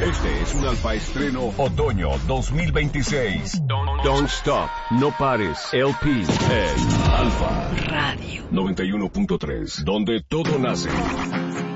Este es un Alfa Estreno Otoño 2026. Don't Stop, No Pares, LP en Alfa Radio 91.3, donde todo nace.